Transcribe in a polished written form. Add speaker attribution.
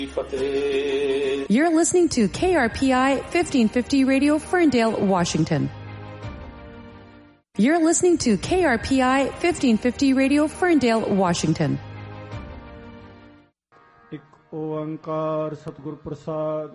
Speaker 1: You're listening to KRPI 1550 Radio, Ferndale, Washington. You're listening to KRPI 1550 Radio, Ferndale, Washington.
Speaker 2: एक ओंकार सतगुरु प्रसाद